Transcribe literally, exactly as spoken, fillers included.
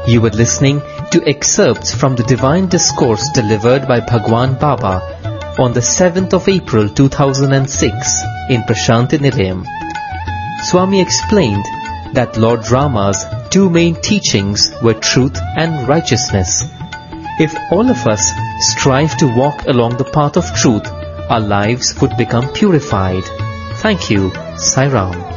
You were listening to excerpts from the Divine Discourse delivered by Bhagwan Baba on the seventh of April two thousand six in Prashanthi Nilayam. Swami explained that Lord Rama's two main teachings were truth and righteousness. If all of us strive to walk along the path of truth, our lives would become purified. Thank you. Sai Ram.